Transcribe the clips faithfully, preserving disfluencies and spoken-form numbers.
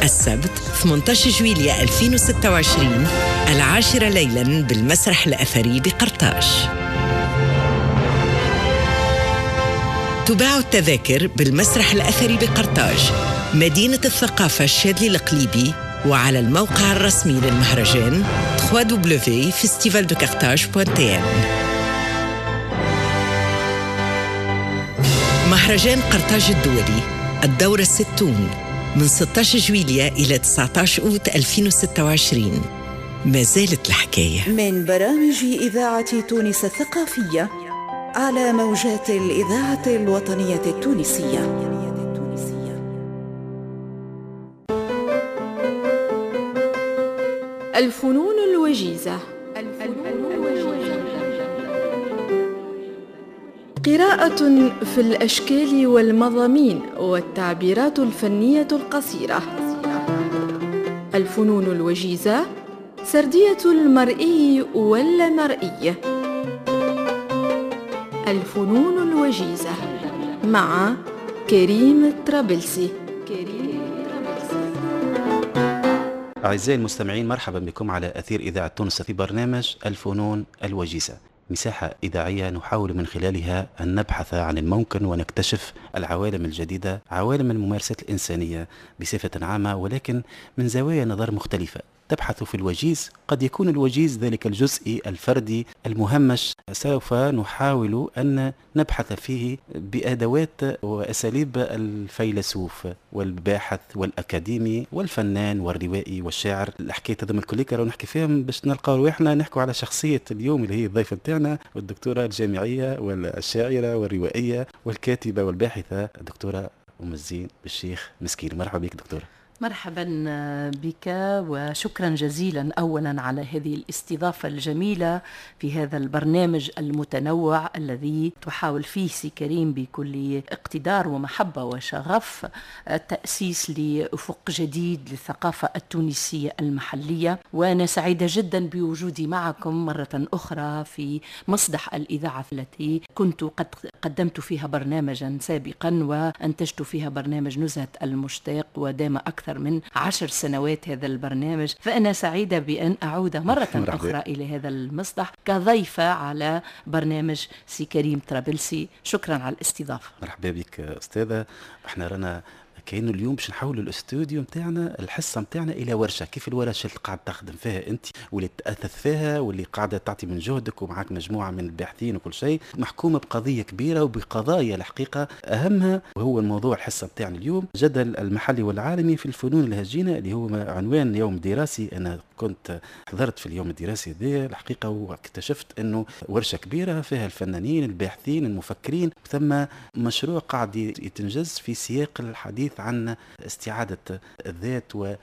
السبت ثمانية عشر جويلية ألفين وستة وعشرين العاشرة ليلاً بالمسرح الأثري بقرطاج. تباع التذاكر بالمسرح الأثري بقرطاج، مدينة الثقافة الشاذلي القليبي، وعلى الموقع الرسمي للمهرجان دبليو دبليو دبليو دوت فيستيفال دو كارتاج دوت تي إن. مهرجان قرطاج الدولي الدورة الستون من ستة عشر جويلية إلى تسعة عشر أوت ألفين وستة وعشرين. ما زالت الحكاية. من برامج إذاعة تونس الثقافية على موجات الإذاعة الوطنية التونسية. الفنون الوجيزة. قراءة في الأشكال والمضامين والتعبيرات الفنية القصيرة. الفنون الوجيزة سردية المرئي واللامرئي. الفنون الوجيزة مع كريم طرابلسي. أعزائي المستمعين، مرحبا بكم على أثير إذاعة تونس في برنامج الفنون الوجيزة، مساحة إذاعية نحاول من خلالها أن نبحث عن الممكن ونكتشف العوالم الجديدة، عوالم الممارسات الإنسانية بصفة عامة، ولكن من زوايا نظر مختلفة. تبحث في الوجيز، قد يكون الوجيز ذلك الجزء الفردي المهمش، سوف نحاول أن نبحث فيه بأدوات وأساليب الفيلسوف والباحث والأكاديمي والفنان والروائي والشاعر. الحكاية تضم الكليكة لو نحكي فيهم باش نلقاو رواحنا نحكوا على شخصية اليوم اللي هي الضيفة بتاعنا، والدكتورة الجامعية والشاعرة والروائية والكاتبة والباحثة الدكتورة أم الزين بالشيخ مسكين. مرحبا بك دكتورة. مرحبا بك وشكرا جزيلا أولا على هذه الاستضافة الجميلة في هذا البرنامج المتنوع الذي تحاول فيه سي كريم بكل اقتدار ومحبة وشغف التأسيس لأفق جديد للثقافة التونسية المحلية. وأنا سعيدة جدا بوجودي معكم مرة أخرى في مصدح الإذاعة التي كنت قد قدمت فيها برنامجا سابقا وأنتجت فيها برنامج نزهة المشتاق، ودام أكثر من عشر سنوات هذا البرنامج. فأنا سعيدة بأن أعود مرة مرحبا. أخرى إلى هذا المصدح كضيفة على برنامج سي كريم طرابلسي. شكرا على الاستضافة. مرحبا بك أستاذة. احنا رانا كأنه اليوم باش نحول الاستوديو متاعنا، الحصة متاعنا إلى ورشة، كيف الورشة اللي قاعد تخدم فيها أنت واللي تأثث فيها واللي قاعدة تعطي من جهدك ومعك مجموعة من الباحثين وكل شيء، محكومة بقضية كبيرة وبقضايا الحقيقة أهمها، وهو الموضوع الحصة متاعنا اليوم، جدل المحلي والعالمي في الفنون الهجينة، اللي هو عنوان يوم دراسي. أنا كنت حضرت في اليوم الدراسي هذا الحقيقة واكتشفت أنه ورشة كبيرة فيها الفنانين الباحثين المفكرين، ثم مشروع قاعد يتنجز في سياق الحديث عن استعادة الذات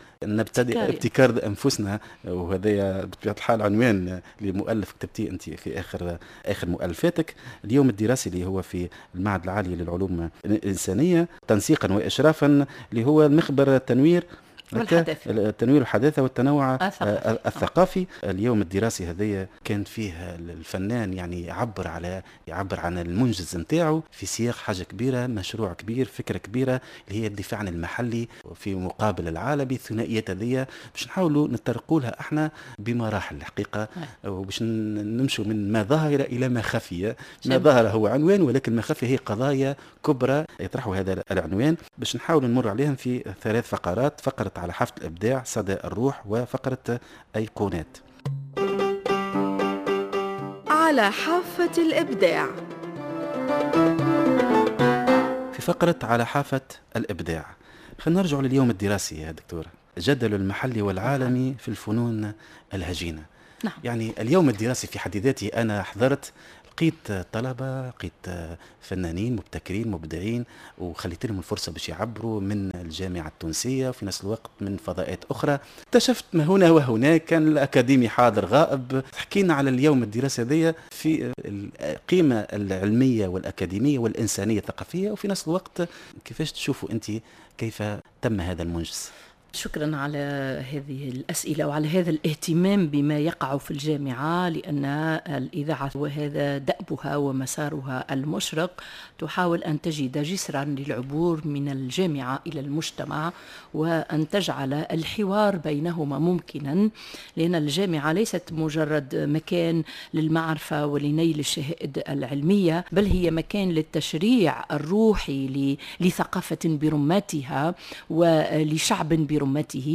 ونبتدئ ابتكار أنفسنا. وهذا بطبيعة الحال عنوان لمؤلف كتبتيه أنت في آخر آخر مؤلفاتك. اليوم الدراسي اللي هو في المعهد العالي للعلوم الإنسانية تنسيقا وإشرافا، اللي هو المخبر التنوير التنوير والحداثة والتنوع الثقافي. اليوم الدراسي هذايا كان فيه الفنان يعني يعبر على يعبر عن المنجز نتاعو في سياق حاجة كبيرة، مشروع كبير، فكرة كبيرة اللي هي الدفاع عن المحلي في مقابل العالمي. الثنائيات هذيا باش نحاولوا نتطرقوا لها احنا بمراحل الحقيقة، وباش نمشوا من ما ظاهر إلى ما خفي. ما ظاهر هو عنوان، ولكن ما خفي هي قضايا كبرى يطرحوا هذا العنوان، باش نحاول نمر عليهم في ثلاث فقرات: فقرة على حافة الإبداع، صدى الروح، وفقرة أيقونات. على حافة الإبداع. في فقرة على حافة الإبداع خلينا نرجع لليوم الدراسي يا دكتورة، جدل المحلي والعالمي في الفنون الهجينة. نعم. يعني اليوم الدراسي في حد ذاته أنا حضرت، لقيت طلبة، لقيت فنانين مبتكرين مبدعين، وخليت لهم الفرصة باش يعبروا من الجامعة التونسية وفي نفس الوقت من فضاءات أخرى. اكتشفت ما هنا وهناك، كان الأكاديمي حاضر غائب. حكينا على اليوم الدراسي هذيا في القيمة العلمية والأكاديمية والإنسانية الثقافية، وفي نفس الوقت كيفاش تشوفوا أنت كيف تم هذا المنجز؟ شكرا على هذه الأسئلة وعلى هذا الاهتمام بما يقع في الجامعة، لأن الإذاعة وهذا دأبها ومسارها المشرق تحاول أن تجد جسرا للعبور من الجامعة إلى المجتمع وأن تجعل الحوار بينهما ممكنا، لأن الجامعة ليست مجرد مكان للمعرفة ولنيل الشهائد العلمية، بل هي مكان للتشريع الروحي لثقافة برمتها ولشعب برمته.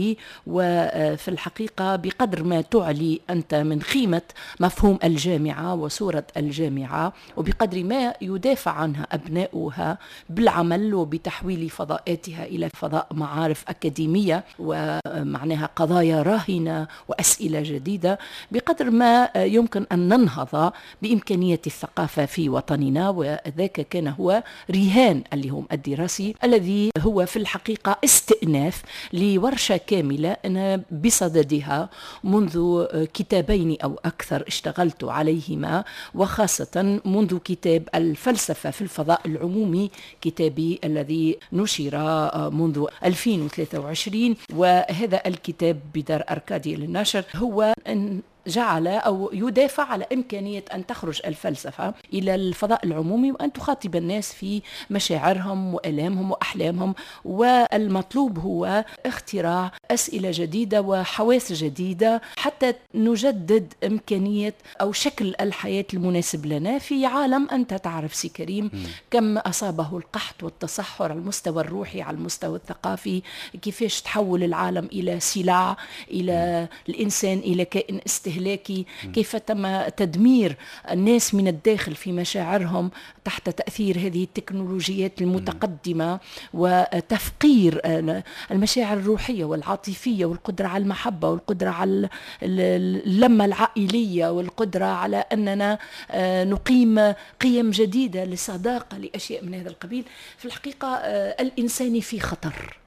وفي الحقيقة بقدر ما تعلي أنت من قيمة مفهوم الجامعة وصورة الجامعة، وبقدر ما يدافع عنها أبناؤها بالعمل وبتحويل فضاءاتها إلى فضاء معارف أكاديمية ومعناها قضايا راهنة وأسئلة جديدة، بقدر ما يمكن أن ننهض بإمكانية الثقافة في وطننا. وذاك كان هو رهان اللي هم الدراسي الذي هو في الحقيقة استئناف لورشة كاملة أنا بصددها منذ كتابين أو أكثر اشتغلت عليهما، وخاصة منذ كتاب الفلسفة في الفضاء العمومي، كتابي الذي نشر منذ ألفين وثلاثة وعشرين، وهذا الكتاب بدار أركاديا للنشر هو أن جعل أو يدافع على إمكانية أن تخرج الفلسفة إلى الفضاء العمومي وأن تخاطب الناس في مشاعرهم وآلامهم وأحلامهم. والمطلوب هو اختراع أسئلة جديدة وحواس جديدة حتى نجدد إمكانية أو شكل الحياة المناسب لنا في عالم أنت تعرف سي كريم كم أصابه القحط والتصحر على المستوى الروحي على المستوى الثقافي، كيفاش تحول العالم إلى سلع، إلى الإنسان إلى كائن استهلاكي، كيف تم تدمير الناس من الداخل في مشاعرهم تحت تأثير هذه التكنولوجيات المتقدمة، وتفقير المشاعر الروحية والعاطفية والقدرة على المحبة والقدرة على اللمة العائلية والقدرة على أننا نقيم قيم جديدة للصداقة لأشياء من هذا القبيل. في الحقيقة الإنسان في خطر،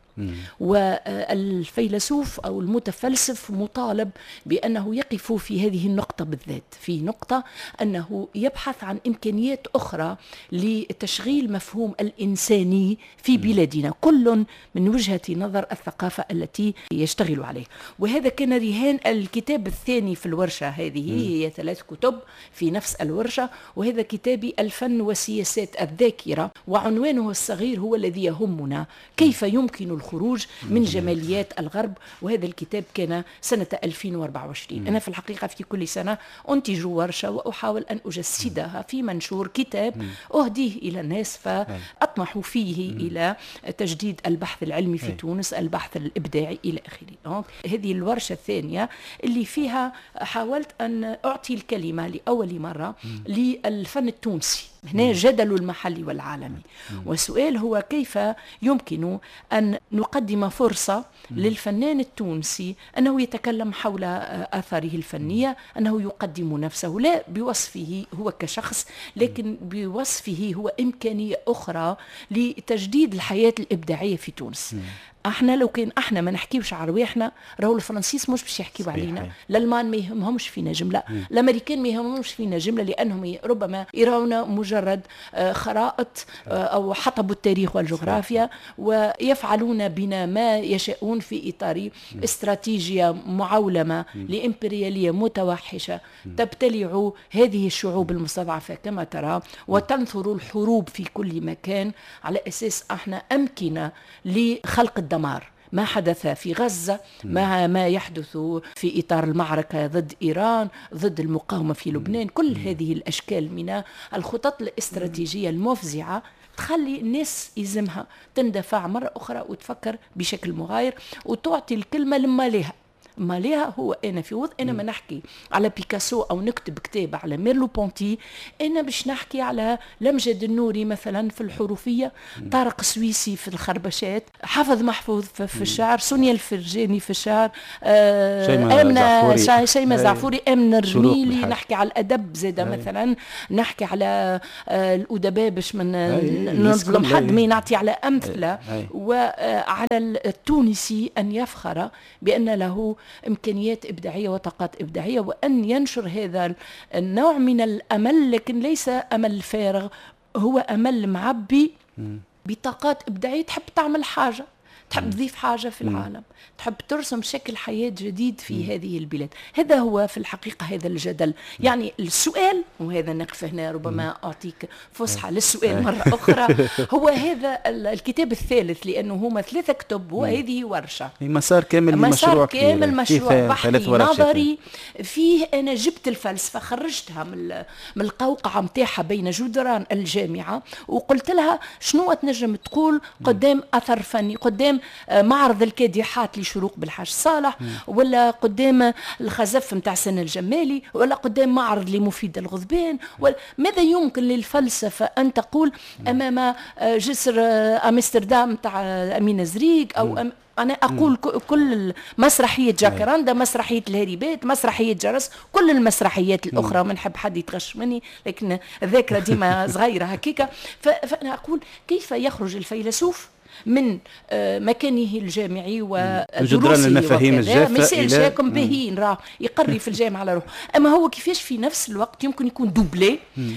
والفيلسوف أو المتفلسف مطالب بأنه يقف في هذه النقطة بالذات، في نقطة أنه يبحث عن إمكانيات أخرى لتشغيل مفهوم الإنساني في بلادنا، كل من وجهة نظر الثقافة التي يشتغل عليه. وهذا كان رهان الكتاب الثاني في الورشة هذه، هي ثلاث كتب في نفس الورشة، وهذا كتابي الفن وسياسات الذاكرة، وعنوانه الصغير هو الذي يهمنا، كيف يمكن الخروج من جماليات الغرب. وهذا الكتاب كان سنة ألفين وأربعة وعشرين. أنا في الحقيقة في كل سنة أنتج ورشة وأحاول أن أجسدها في منشور كتاب أهديه إلى الناس، فأطمح فيه إلى تجديد البحث العلمي في تونس، البحث الإبداعي إلى آخره. هذه الورشة الثانية اللي فيها حاولت أن أعطي الكلمة لأول مرة للفن التونسي، هنا جدل المحلي والعالمي. والسؤال هو كيف يمكن أن نقدم فرصة للفنان التونسي أنه يتكلم حول آثاره الفنية، أنه يقدم نفسه لا بوصفه هو كشخص، لكن بوصفه هو إمكانية أخرى لتجديد الحياة الإبداعية في تونس. احنا لو كان احنا ما نحكيوش على رواحنا، راهو الفرنسيس مش باش يحكيوا علينا، الالمان ما يهمهمش فينا جمله، الامريكان ما يهمهمش فينا جمله، لانهم ربما يراونا مجرد خرائط او حطبوا التاريخ والجغرافيا، ويفعلون بنا ما يشاءون في اطار استراتيجيه معولمه لامبرياليه متوحشه تبتلع هذه الشعوب المستضعفه كما ترى، وتنثر الحروب في كل مكان على اساس احنا امكنه لخلق الدمار. ما حدث في غزة، ما ما يحدث في إطار المعركة ضد إيران، ضد المقاومة في لبنان، كل هذه الأشكال من الخطط الاستراتيجية المفزعة تخلي الناس يلزمها تندفع مرة أخرى وتفكر بشكل مغاير وتعطي الكلمة لما لها. ما لها هو أنا في وضع أنا ما نحكي على بيكاسو أو نكتب كتاب على ميرلو بونتي، أنا باش نحكي على لمجد النوري مثلا في الحروفية، طارق سويسي في الخربشات، حافظ محفوظ في الشعر، سونيا الفرجاني في الشعر، آمنة شيماء زعفوري، أمن الرميلي، نحكي على الأدب زادة مثلا، نحكي على الأدباء باش من نظلم حد، ما نعطي على أمثلة. وعلى التونسي أن يفخر بأن له إمكانيات إبداعية وطاقات إبداعية، وأن ينشر هذا النوع من الأمل، لكن ليس أمل فارغ، هو أمل معبي بطاقات إبداعية تحب تعمل حاجة، تحب تضيف حاجة في العالم، تحب ترسم شكل حياة جديد في مم. هذه البلاد. هذا هو في الحقيقة هذا الجدل. يعني السؤال، وهذا نقف هنا ربما أعطيك فسحة للسؤال مرة أخرى، هو هذا الكتاب الثالث، لأنه هما ثلاثة كتب وهذه ورشة، مسار كامل مسار كامل مشروع بحثي نظري فيه. أنا جبت الفلسفة، خرجتها من من القوقعة متاعها بين جدران الجامعة، وقلت لها شنو تنجم تقول قدام أثر فني، قدام معرض الكادحات لشروق بالحاج صالح، ولا قدام الخزف متاع سن الجمالي، ولا قدام معرض لمفيد الغضبان. ماذا يمكن للفلسفة أن تقول أمام جسر أمستردام متاع أمين زريق، أو أم أنا أقول كل مسرحية جاكراندا، مسرحية الهريبات، مسرحية جرس، كل المسرحيات الأخرى. ما نحب حد يتغش مني، لكن الذاكرة ديما صغيرة هكيكا. فأنا أقول كيف يخرج الفيلسوف من مكانه الجامعي ودروسه المفاهيم الجافة، ما يسالش ياكم بهين راه يقري في الجامعة على روحه. اما هو كيفاش في نفس الوقت يمكن يكون دوبلي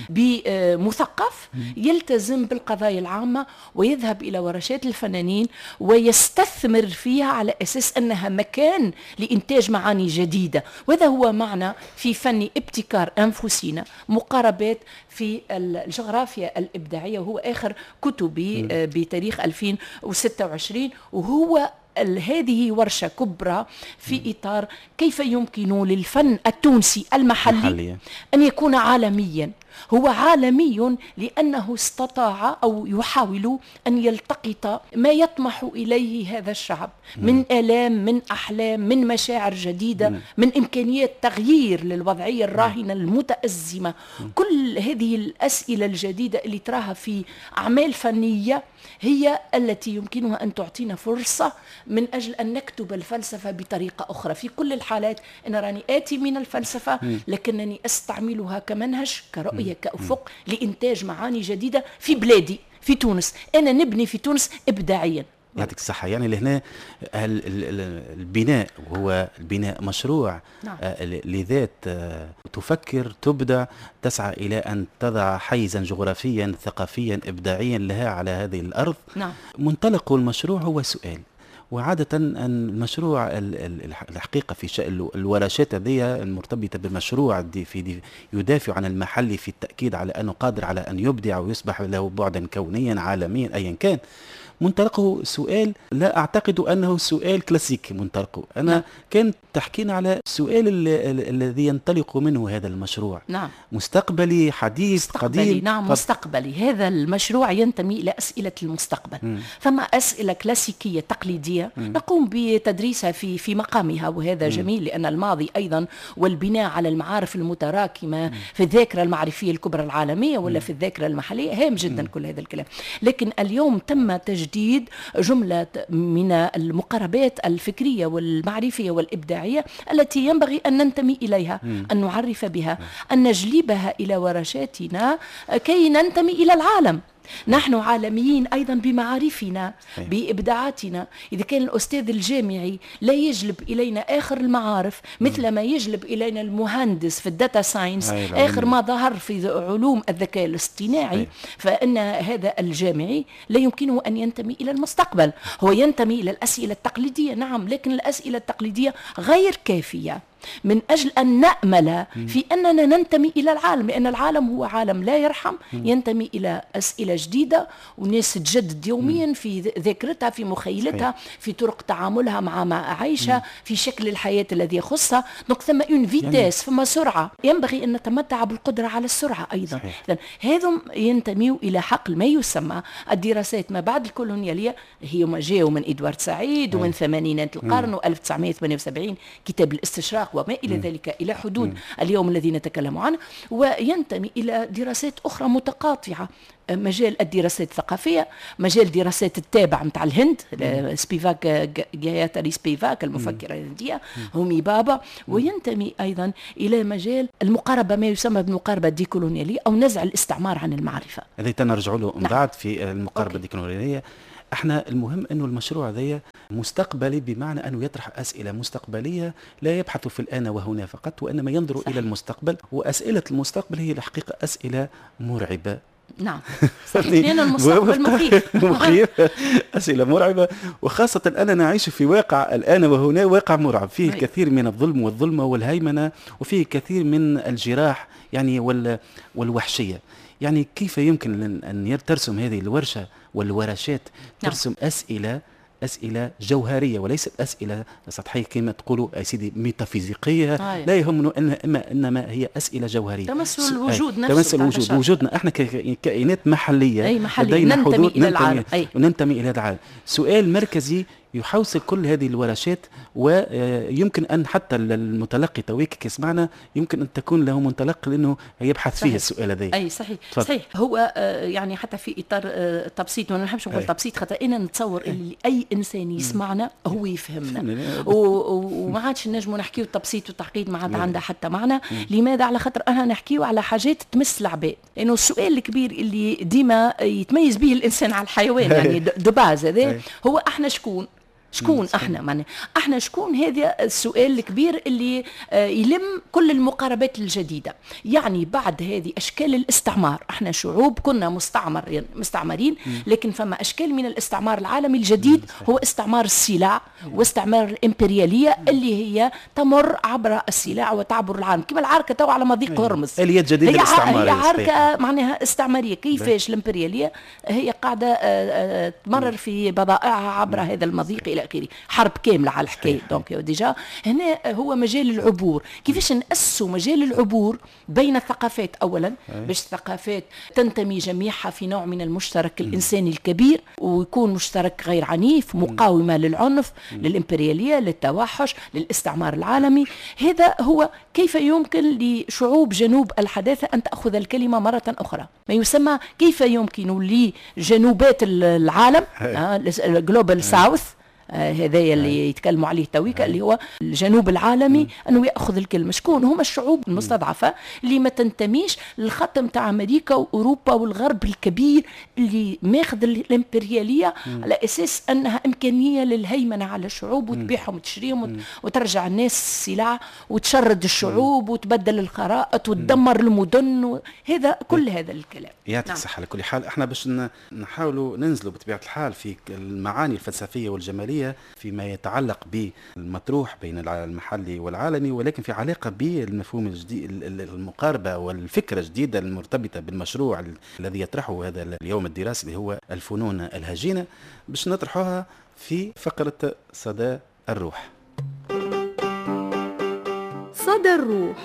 بمثقف يلتزم بالقضايا العامة ويذهب الى ورشات الفنانين ويستثمر فيها على اساس انها مكان لانتاج معاني جديدة. وهذا هو معنى في فن ابتكار انفسنا، مقاربات في الجغرافيا الابداعية، وهو اخر كتبي بتاريخ ألفين وستة وعشرين. وهو هذه ورشة كبرى في إطار كيف يمكن للفن التونسي المحلي محلية. أن يكون عالميا. هو عالمي لأنه استطاع أو يحاول أن يلتقط ما يطمح إليه هذا الشعب من آلام، من أحلام، من مشاعر جديدة، من إمكانيات تغيير للوضعية الراهنة المتأزمة. كل هذه الأسئلة الجديدة اللي تراها في أعمال فنية هي التي يمكنها أن تعطينا فرصة من أجل أن نكتب الفلسفة بطريقة أخرى. في كل الحالات أنا راني آتي من الفلسفة، لكنني أستعملها كمنهج، كرؤية، كأفق لإنتاج معاني جديدة في بلادي، في تونس. أنا نبني في تونس إبداعيا. يعطيك الصحة. يعني لهنا البناء وهو البناء مشروع، نعم. لذات تفكر، تبدع، تسعى إلى أن تضع حيزا جغرافيا ثقافيا إبداعيا لها على هذه الأرض. نعم. منطلق المشروع هو سؤال، وعادة أن المشروع الحقيقة في شأن الورشات هذه المرتبطة بالمشروع دي في دي يدافع عن المحلي في التأكيد على أنه قادر على أن يبدع ويصبح له بعدا كونيا عالميا أيا كان. منطلقه سؤال، لا أعتقد أنه سؤال كلاسيكي. منطلقه أنا نعم. كان تحكينا على السؤال الذي ينطلق منه هذا المشروع. نعم. مستقبلي، حديث، مستقبلي. قديم. نعم. قد... مستقبلي. هذا المشروع ينتمي إلى أسئلة المستقبل. م. فما أسئلة كلاسيكية تقليدية م. نقوم بتدريسها في في مقامها، وهذا م. جميل، لأن الماضي أيضا والبناء على المعارف المتراكمة م. في الذاكرة المعرفية الكبرى العالمية ولا م. في الذاكرة المحلية هام جدا م. كل هذا الكلام. لكن اليوم تم تجديد جملة من المقاربات الفكرية والمعرفية والإبداعية التي ينبغي أن ننتمي إليها، م. أن نعرف بها، أن نجلبها إلى ورشاتنا كي ننتمي إلى العالم. نحن عالميين أيضا بمعارفنا، بإبداعاتنا. إذا كان الأستاذ الجامعي لا يجلب إلينا آخر المعارف مثل ما يجلب إلينا المهندس في الداتا ساينس آخر ما ظهر في علوم الذكاء الاصطناعي، فإن هذا الجامعي لا يمكنه أن ينتمي إلى المستقبل. هو ينتمي إلى الأسئلة التقليدية، نعم، لكن الأسئلة التقليدية غير كافية من أجل أن نأمل في أننا ننتمي إلى العالم، لأن العالم هو عالم لا يرحم، ينتمي إلى أسئلة جديدة، وناس تجدد يوميا في ذاكرتها، في مخيلتها، في طرق تعاملها مع ما عايشة، في شكل الحياة الذي يخصها. دونك ثم اون فيتاس، ثم سرعة، ينبغي أن نتمتع بالقدرة على السرعة أيضا. هذم ينتميوا إلى حقل ما يسمى الدراسات ما بعد الكولونيالية، هي ما جاءوا من إدوارد سعيد ومن ثمانينات القرن وألف وتسعمائة وثمانية وسبعين كتاب الاستشراق وما إلى ذلك إلى حدود م. اليوم الذي نتكلم عنه. وينتمي إلى دراسات أخرى متقاطعة، مجال الدراسات الثقافية، مجال دراسات التابع متاع الهند، سبيفاك جاياتري سبيفاك المفكرة الهندية، هومي بابا. وينتمي أيضا إلى مجال المقاربة، ما يسمى بالمقاربة الديكولونيالية أو نزع الاستعمار عن المعرفة. هذا تنرجع له من بعد في المقاربة الديكولونيالية. احنا المهم انه المشروع ذي مستقبلي، بمعنى انه يطرح اسئله مستقبليه، لا يبحث في الان وهنا فقط، وانما ينظر صحيح. الى المستقبل. واسئله المستقبل هي الحقيقه اسئله مرعبه نعم صحيح، لأن المستقبل مخيف مخيف أسئلة مرعبة، وخاصة أننا نعيش في واقع الآن وهنا واقع مرعب فيه الكثير من الظلم والظلمة والهيمنة، وفيه كثير من الجراح يعني والوحشية. يعني كيف يمكن أن ترسم هذه الورشة والورشات ترسم نعم. أسئلة أسئلة جوهرية وليست أسئلة سطحية كما تقولوا يا سيدي ميتافيزيقية. آه. لا يهمنا إن إما إنما هي أسئلة جوهرية تمس الوجود نفسه، تمس الوجود وجودنا إحنا ككائنات محلية، أي محلية لدينا ننتمي حدود إلى العالم، وننتمي إلى العالم. سؤال مركزي يحوصل كل هذه الورشات، ويمكن أن حتى المتلقي تويك يسمعنا يمكن أن تكون له منطلق لأنه يبحث صحيح. فيه السؤال هذا. أي صحيح فضل. صحيح هو يعني حتى في إطار تبسيط، وأنا نحبش نقول تبسيط خاطر أنا نتصور اللي أي إنسان يسمعنا هو يفهمنا، وما عادش نجموا نحكيو التبسيط والتعقيد ما عاد عندها حتى معنى. لماذا؟ على خاطر أنا نحكيو على حاجات تمس العباد، لأنه يعني السؤال الكبير اللي ديما يتميز به الإنسان على الحيوان يعني دباز هذا هو احنا شكون شكون احنا معنى احنا شكون. هذا السؤال الكبير اللي يلم كل المقاربات الجديده. يعني بعد هذه اشكال الاستعمار، احنا شعوب كنا مستعمر مستعمرين، لكن فما اشكال من الاستعمار العالمي الجديد هو استعمار السلع واستعمار الامبرياليه اللي هي تمر عبر السلع وتعبر العالم، كما العركه تو على مضيق هرمز اليات جديده الاستعمار، هي عركه معناها استعماريه. كيفاش الامبرياليه هي قاعده تمرر في بضائعها عبر هذا المضيق الى آخره. حرب كاملة على الحكاية. دونك ديجا هنا هو مجال العبور، كيفاش نأسسوا مجال العبور بين الثقافات أولا باش الثقافات تنتمي جميعها في نوع من المشترك الإنساني الكبير، ويكون مشترك غير عنيف، مقاومة للعنف، للإمبريالية، للتوحش، للاستعمار العالمي. هذا هو كيف يمكن لشعوب جنوب الحداثة أن تأخذ الكلمة مرة أخرى، ما يسمى كيف يمكن لجنوبات العالم جلوبال ساوث هذايا اللي يتكلموا عليه تويكا اللي هو الجنوب العالمي انه ياخذ الكلمه. شكون هما الشعوب المستضعفه اللي ما تنتميش للخط نتاع امريكا واوروبا والغرب الكبير اللي ماخذ الامبرياليه على اساس انها امكانيه للهيمنه على الشعوب وتبيعهم وتشريهم وترجع الناس السلع وتشرد الشعوب وتبدل الخرائط وتدمر المدن، هذا كل هذا الكلام. يعطيك الصحه. على كل حال احنا باش نحاولوا ننزلوا بطبيعه الحال في المعاني الفلسفيه والجماليه فيما يتعلق بالمطروح بين المحلي والعالمي، ولكن في علاقة بالمفهوم الجديد، المقاربة والفكرة الجديدة المرتبطة بالمشروع الذي يطرحه هذا اليوم الدراسي اللي هو الفنون الهجينة، باش نطرحها في فقرة صدى الروح. صدى الروح.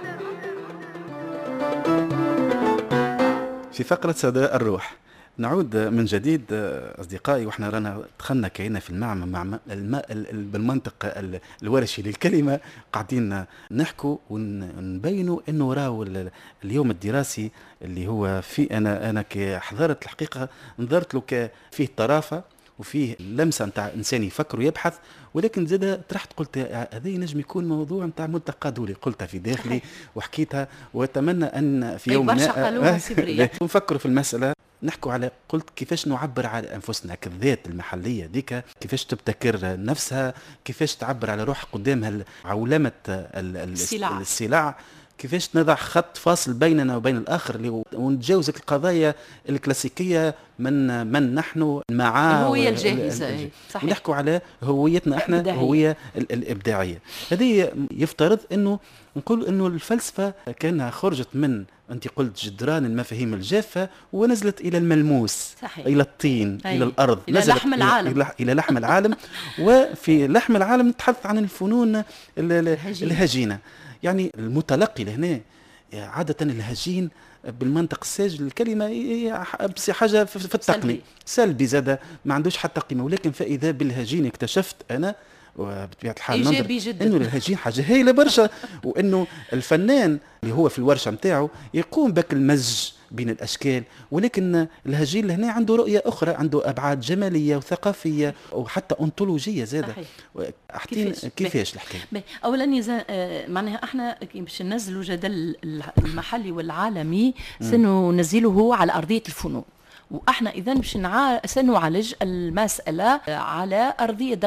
في فقرة صدى الروح نعود من جديد أصدقائي، وإحنا رانا دخلنا كأننا في المعمل مع الماء بالمنطق الورشي للكلمة، قاعدين نحكوا ونبينوا إنه راهو اليوم الدراسي اللي هو في أنا أنا كحضرت الحقيقة نظرت له فيه طرافة وفيه لمسة نتاع إنسان يفكر ويبحث، ولكن زاد طرحت قلت هذا ينجم يكون موضوع نتاع ملتقى دولي، قلتها في داخلي وحكيتها، وأتمنى أن في يوم ما نفكروا في المسألة نحكوا على قلت كيفاش نعبر على أنفسنا كالذات المحلية ديك، كيفاش تبتكر نفسها، كيفاش تعبر على روح قدامها عولمة السلع, السلع. كيفاش نضع خط فاصل بيننا وبين الآخر ونتجاوز القضايا الكلاسيكية من من نحن معاه الهوية الجاهزة، ونحكوا على هويتنا احنا الهوية الإبداعية. هذه يفترض أنه نقول أنه الفلسفة كانها خرجت من أنت قلت جدران المفاهيم الجافة ونزلت إلى الملموس، صحيح. إلى الطين، أي. إلى الأرض، إلى لحم العالم، إلى, إلى لحم العالم. وفي لحم العالم نتحدث عن الفنون الهجينة. يعني المتلقي لهنا عادة الهجين بالمنطق الساجل الكلمة حاجة في التقني سلبي زادة ما عندوش حتى قيمة، ولكن فإذا بالهجين اكتشفت أنا وبطبيعة الحال ننظر إنه الهجين حاجة هايلة برشا، وإنه الفنان اللي هو في الورشة متاعه يقوم بك المزج بين الأشكال، ولكن الهجين لهنا عنده رؤية أخرى، عنده أبعاد جمالية وثقافية وحتى أنطولوجية زادة. كيفاش, كيفاش الحكاية؟ أولا يزا... معناها احنا باش ننزلوا جدل المحلي والعالمي سننزله على أرضية الفنون، واحنا اذا باش سنعالج المسألة على أرضية